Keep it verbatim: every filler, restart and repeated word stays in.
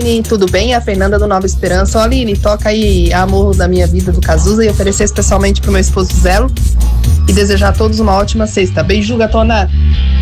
Aline, tudo bem? A Fernanda do Nova Esperança. Ô, Aline, toca aí Amor da Minha Vida do Cazuza e oferecer especialmente pro meu esposo Zelo e desejar a todos uma ótima sexta. Beijo, gatona!